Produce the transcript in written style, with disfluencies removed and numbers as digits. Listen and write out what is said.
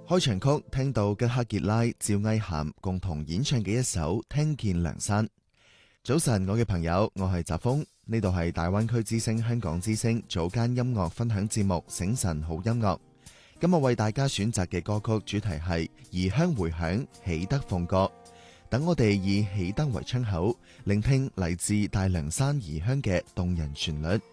開場曲聽到吉克傑拉、趙藝涵共同演唱嘅一首《聽見梁山》。早晨，我嘅朋友，我係澤峰，呢度係大灣區之聲香港之聲早間音樂分享節目《醒晨好音樂》。今日為大家選擇嘅歌曲主題係異鄉迴響，喜得鳳歌。等我哋以喜得為窗口，聆聽嚟自大涼山異鄉嘅動人旋律。